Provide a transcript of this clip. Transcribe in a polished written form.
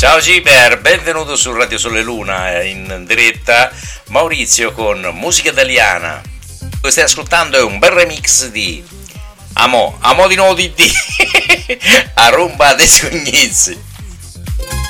Ciao Giber, benvenuto su Radio Sole Luna in diretta. Maurizio con musica italiana. Quello che stai ascoltando è un bel remix di Amo di nuovo di A rumba dei sognizi.